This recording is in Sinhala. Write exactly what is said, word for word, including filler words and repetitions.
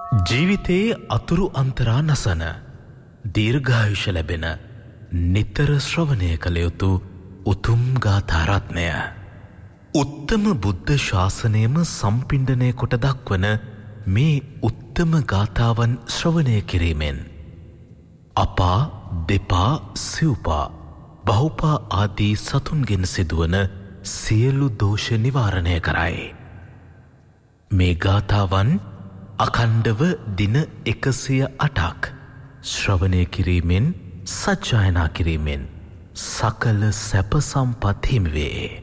ජීවිතයේ අතුරු අන්තරා නසන දීර්ඝායුෂ ලැබෙන නිතර ශ්‍රවණය කළ යුතු උතුම් ගාථාරත්නය උත්තම බුද්ධ ශාසනයම සම්පිණ්ඩනය කොට දක්වන මේ උත්තම ගාථාවන් ශ්‍රවණය කිරීමෙන් අපා දෙපා සිව්පා බහුපා ආදී සතුන්ගෙන් සිදුවන සියලු දෝෂ නිවාරණය කරයි. මේ ගාථාවන් අඛණ්ඩව දින එකසිය අටක් ශ්‍රවණය කිරීමෙන් සජ්ජායනා කිරීමෙන් සකල සැප සම්පත් හිමි වේ.